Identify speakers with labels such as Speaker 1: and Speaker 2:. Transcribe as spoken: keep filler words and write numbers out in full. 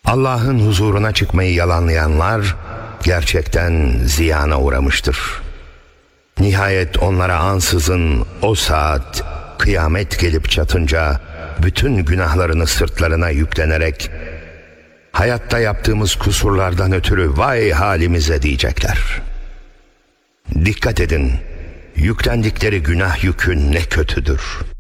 Speaker 1: Allah'ın huzuruna çıkmayı yalanlayanlar gerçekten ziyana uğramıştır. Nihayet onlara ansızın o saat kıyamet gelip çatınca bütün günahlarını sırtlarına yüklenerek hayatta yaptığımız kusurlardan ötürü vay halimize diyecekler. Dikkat edin, yüklendikleri günah yükü ne kötüdür.